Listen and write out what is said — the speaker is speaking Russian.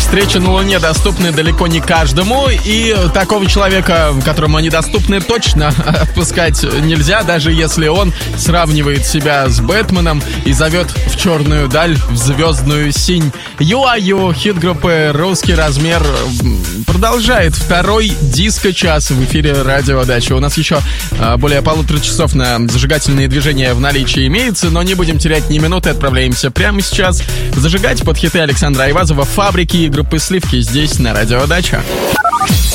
Встречи на Луне доступны далеко не каждому, и такого человека, которому они доступны, точно отпускать нельзя, даже если он сравнивает себя с Бэтменом и зовет в черную даль, в звездную синь. ЮАЮ, хит группы «Русский размер», продолжает второй диско-час в эфире Радио Дача. У нас еще более 1,5 часов на зажигательные движения в наличии имеется, но не будем терять ни минуты, отправляемся прямо сейчас зажигать под хиты Александра Айвазова, «Фабрики» и группы «Сливки» здесь на Радио Дача.